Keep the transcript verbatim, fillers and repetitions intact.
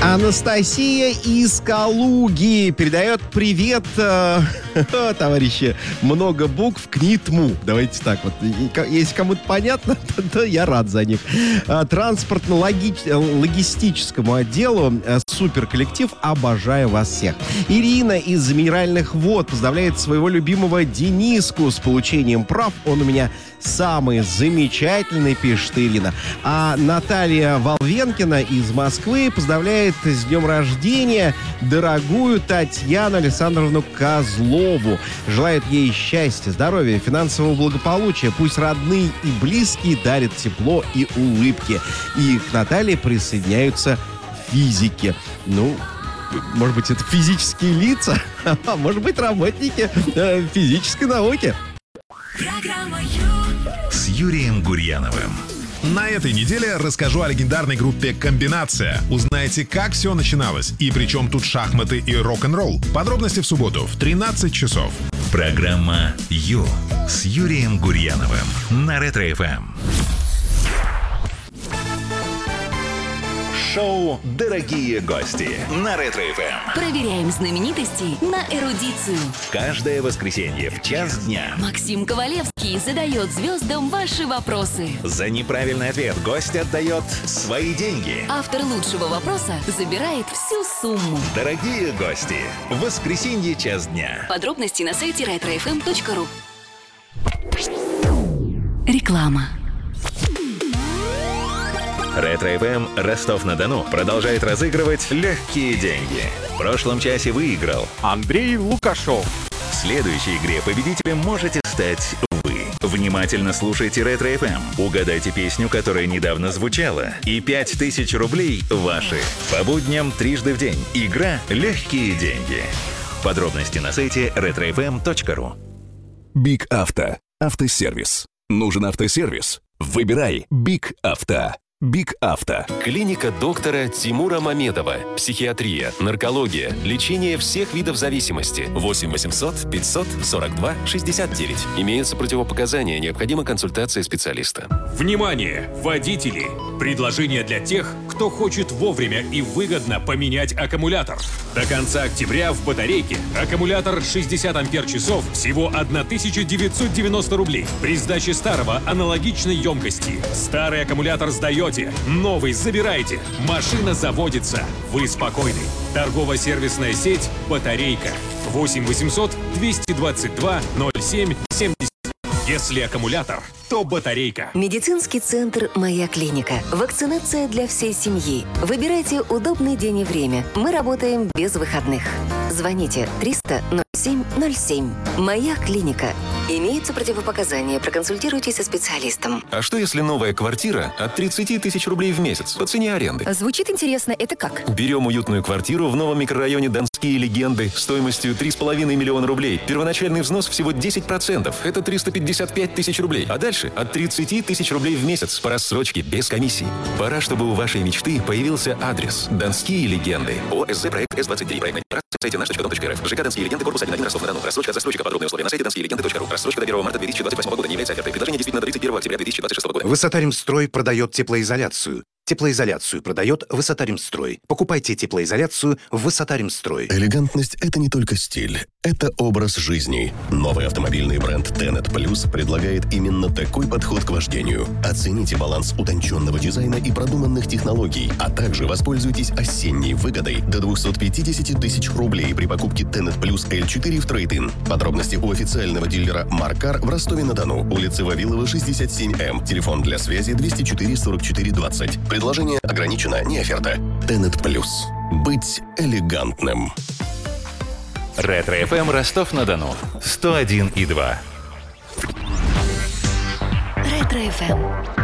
Анастасия из Калуги передает привет, э, товарищи, много букв к НИТМу. Давайте так вот. Если кому-то понятно, то, то я рад за них. Транспортно-логистическому отделу суперколлектив, обожаю вас всех. Ирина из Минеральных вод поздравляет своего любимого Дениску с получением прав. Он у меня самый замечательный, пишет Ирина. А Наталья Волвенкина из Москвы поздравляет с днем рождения дорогую Татьяну Александровну Козлову. Желает ей счастья, здоровья, финансового благополучия. Пусть родные и близкие дарят тепло и улыбки. И к Наталье присоединяются физики. Ну, может быть, это физические лица, а может быть, работники э, физической науки. Программа с Юрием Гурьяновым. На этой неделе расскажу о легендарной группе «Комбинация». Узнаете, как все начиналось и при чем тут шахматы и рок-н-ролл. Подробности в субботу в тринадцать часов. Программа «Ю» с Юрием Гурьяновым на Ретро-эф эм. Шоу «Дорогие гости» на Ретро-эф эм. Проверяем знаменитостей на эрудицию. Каждое воскресенье в час дня Максим Ковалевский задает звездам ваши вопросы. за неправильный ответ гость отдает свои деньги. Автор лучшего вопроса забирает всю сумму. Дорогие гости, в воскресенье час дня. Подробности на сайте ретро эф эм точка ру. Реклама. Ретро-эф эм Ростов-на-Дону продолжает разыгрывать легкие деньги. В прошлом часе выиграл Андрей Лукашов. В следующей игре победителем можете стать вы. Внимательно слушайте Ретро-эф эм. Угадайте песню, которая недавно звучала. И пять тысяч рублей ваши. По будням трижды в день. Игра «Легкие деньги». Подробности на сайте ретро эф эм точка ру. Биг Авто. Автосервис. Нужен автосервис? Выбирай Биг Авто. Биг Авто. Клиника доктора Тимура Мамедова. Психиатрия, наркология, лечение всех видов зависимости. восемь восемьсот пятьсот сорок два шестьдесят девять. Имеются противопоказания, необходима консультация специалиста. Внимание, водители! Предложение для тех, кто хочет вовремя и выгодно поменять аккумулятор. До конца октября в батарейке аккумулятор шестьдесят ампер-часов всего тысяча девятьсот девяносто рублей. При сдаче старого аналогичной емкости. Старый аккумулятор сдаете, новый забирайте. Машина заводится. Вы спокойны. Торгово-сервисная сеть «Батарейка». восемь восемьсот двести двадцать два ноль семь семьдесят. Если аккумулятор, то батарейка. Медицинский центр «Моя клиника». Вакцинация для всей семьи. Выбирайте удобный день и время. Мы работаем без выходных. Звоните триста ноль семь ноль семь. «Моя клиника». Имеются противопоказания. Проконсультируйтесь со специалистом. А что если новая квартира от тридцати тысяч рублей в месяц по цене аренды? Звучит интересно. Это как? Берем уютную квартиру в новом микрорайоне Донские легенды стоимостью три с половиной миллиона рублей. Первоначальный взнос всего десять процентов. Это триста пятьдесят пять тысяч рублей. А дальше от тридцати тысяч рублей в месяц по рассрочке без комиссии. Пора, чтобы у вашей мечты появился адрес. Донские легенды. ОСЗ проект эс двадцать три. Проектная операция на сайте наш точка дом точка эр эф. ЖК Донские легенды, корпус один, Ростов-на-Дону. Рассрочка от застройщика. Подробные условия на сайте донские легенды точка ру. Рассрочка до первого марта две тысячи двадцать восьмого года не является офертой. Предложение действительно до тридцать первого октября две тысячи двадцать шестого года. Высотаримстрой продает теплоизоляцию. Теплоизоляцию продает Высотаримстрой. Покупайте теплоизоляцию в Высотаримстрой. Элегантность — это не только стиль, это образ жизни. Новый автомобильный бренд Tenet Plus предлагает именно такой подход к вождению. Оцените баланс утонченного дизайна и продуманных технологий, а также воспользуйтесь осенней выгодой до двухсот пятидесяти тысяч рублей при покупке Tenet Plus эл четыре в трейд-ин. Подробности у официального дилера Маркар в Ростове-на-Дону, улица Вавилова, шестьдесят семь эм. Телефон для связи двести четыре сорок четыре двадцать. Предложение ограничено, не оферта. Tenet Plus. Быть элегантным. Ретро-эф эм Ростов-на-Дону. сто один и два. Ретро-эф эм.